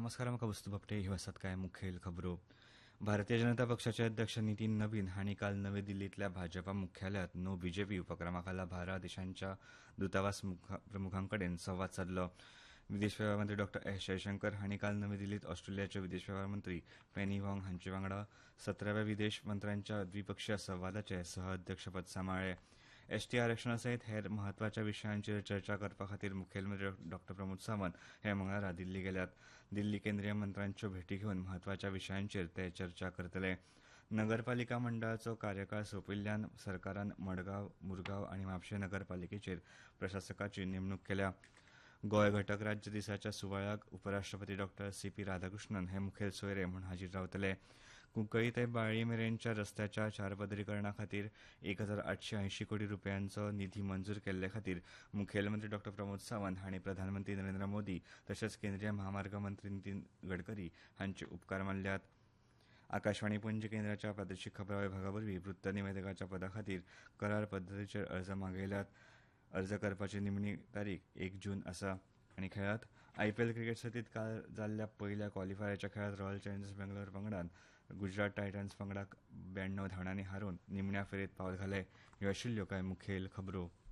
नमस्कार. म्हाका वस्तू बापटे ह्यो आसात कांय मुखेल खबरो. भारतीय जनता पक्षाचे अध्यक्ष नितीन नवीन हांणी काल नवी दिल्लींतल्या भाजपा मुख्यालयात नो बीजेपी उपक्रमा खाला 12 देशांच्या दुतावास प्रमुखांकडेन संवाद साधलो. विदेश वेव्हार मंत्री डॉ एस जयशंकर हांणी काल नवी दिल्लींत ऑस्ट्रेलियाचे विदेश वेव्हार मंत्री पेनी वॉंग हांचे वांगडा 17व्या विदेश मंत्र्यांच्या द्विपक्षीय संवादाचे सह अध्यक्षपद सांबाळ्ळे. एसटी आरक्षणा सयत हेर म्हत्वाच्या विशयांचेर चर्चा करपा खातीर मुखेलमंत्री डॉ प्रमोद सावंत हे मंगळारा दिल्ली गेल्यात. दिल्ली केंद्रीय मंत्र्यांच्यो भेटी घेवन म्हत्वाच्या विशयांचेर ते चर्चा करतले. नगरपालिका मंडळाचो कार्यकाळ सोंपिल्ल्यान सरकारान मडगांव, मुरगांव आनी म्हापशें नगरपालिकेचेर प्रशासकाची नेमणूक केल्या. गोंय घटक राज्य दिसाच्या सुवाळ्याक उपराष्ट्रपती डॉ सी.पी. राधाकृष्णन हे मुखेल सोयरे म्हूण हाजीर रावतले. कुंकळी ते बाळ्ळी मेरेनच्या रस्त्याच्या चारपदरीकरणा खातीर 1,880 कोटी रुपयांचो निधी मंजूर केल्ले खातीर मुखेलमंत्री डॉ प्रमोद सावंत हांणी प्रधानमंत्री नरेंद्र मोदी तशेंच केंद्रीय म्हामार्ग मंत्री नितीन गडकरी हांचे उपकार मानल्यात. आकाशवाणी पणजी केंद्राच्या प्रादेशीक खबरां विभागावरवीं वृत्त निवेदकाच्या पदा खातीर करार पद्दतीचेर अर्ज मागयल्यात. अर्ज करपाची निमणी तारीख 1 जून आसा. आनी खेळांत आयपीएल क्रिकेट सर्तींत काल जाल्ल्या पयल्या क्वॉलिफायराच्या खेळांत रॉयल चॅलेंजर्स बेंगलोर पंगडान गुजरात टायटन्स पंगडाक 92 धांवड्यांनी हारोवन निमण्या फेरयेत पावल घाले. ह्यो आशिल्ल्यो कांय मुखेल खबरो.